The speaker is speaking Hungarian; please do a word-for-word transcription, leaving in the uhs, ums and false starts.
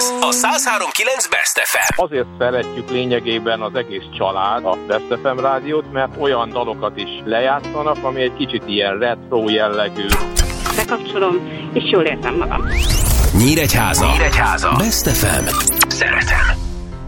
Ez a száz három kilenc Best ef em. Azért szeretjük lényegében az egész család a Best ef em rádiót, mert olyan dalokat is lejátszanak, ami egy kicsit ilyen retro jellegű. Bekapcsolom, és jól érzem magam. Nyíregyháza. Nyíregyháza. Best ef em. Szeretem.